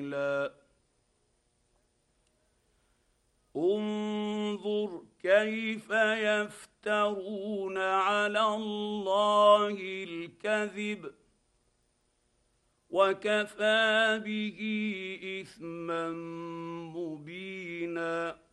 قولا انظر كيف يفترون على الله الكذب وكفى به اثما مبينا